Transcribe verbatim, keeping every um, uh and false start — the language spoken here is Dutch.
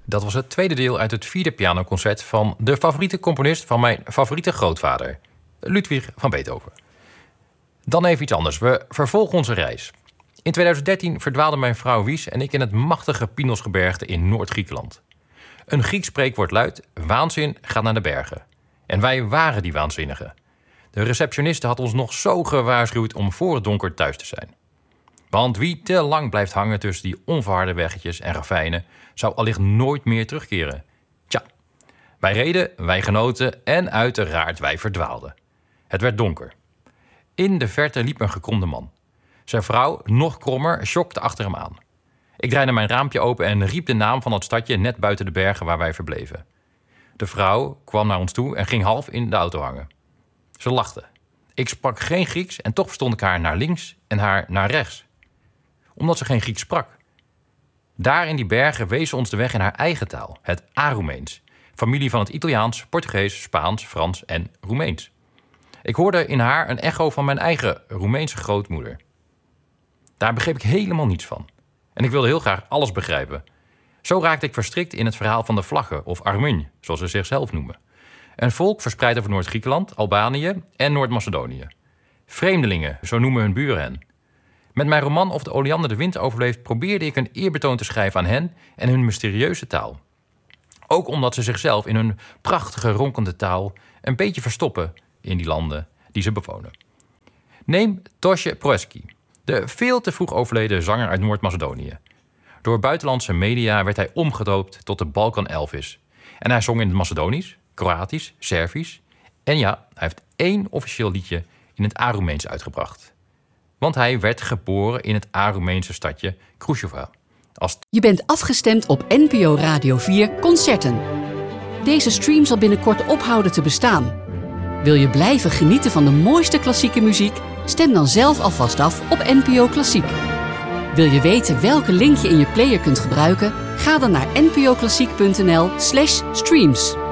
Dat was het tweede deel uit het vierde pianoconcert van de favoriete componist van mijn favoriete grootvader, Ludwig van Beethoven. Dan even iets anders. We vervolgen onze reis. In tweeduizend dertien verdwaalden mijn vrouw Wies en ik in het machtige Pinosgebergte in Noord-Griekenland. Een Grieks spreekwoord luidt: waanzin gaat naar de bergen. En wij waren die waanzinnigen. De receptioniste had ons nog zo gewaarschuwd om voor het donker thuis te zijn. Want wie te lang blijft hangen tussen die onverharde weggetjes en ravijnen, zou allicht nooit meer terugkeren. Tja, wij reden, wij genoten en uiteraard wij verdwaalden. Het werd donker. In de verte liep een gekromde man. Zijn vrouw, nog krommer, sjokte achter hem aan. Ik draaide mijn raampje open en riep de naam van het stadje net buiten de bergen waar wij verbleven. De vrouw kwam naar ons toe en ging half in de auto hangen. Ze lachte. Ik sprak geen Grieks en toch verstond ik haar naar links en haar naar rechts. Omdat ze geen Grieks sprak. Daar in die bergen wees ze ons de weg in haar eigen taal, het Aroemeens. Familie van het Italiaans, Portugees, Spaans, Frans en Roemeens. Ik hoorde in haar een echo van mijn eigen Roemeense grootmoeder. Daar begreep ik helemaal niets van. En ik wilde heel graag alles begrijpen. Zo raakte ik verstrikt in het verhaal van de vlaggen, of Armeni, zoals ze zichzelf noemen. Een volk verspreid over Noord-Griekenland, Albanië en Noord-Macedonië. Vreemdelingen, zo noemen hun buren hen. Met mijn roman Of de Oleander de wind overleeft probeerde ik een eerbetoon te schrijven aan hen en hun mysterieuze taal. Ook omdat ze zichzelf in hun prachtige ronkende taal een beetje verstoppen in die landen die ze bewonen. Neem Tosje Proeski, de veel te vroeg overleden zanger uit Noord-Macedonië. Door buitenlandse media werd hij omgedoopt tot de Balkan Elvis. En hij zong in het Macedonisch, Kroatisch, Servisch. En ja, hij heeft één officieel liedje in het Aroemeens uitgebracht. Want hij werd geboren in het Aroemeense stadje Kruševa. Als... Je bent afgestemd op N P O Radio vier Concerten. Deze stream zal binnenkort ophouden te bestaan. Wil je blijven genieten van de mooiste klassieke muziek? Stem dan zelf alvast af op N P O Klassiek. Wil je weten welke link je in je player kunt gebruiken? Ga dan naar npoklassiek punt n l slash streams.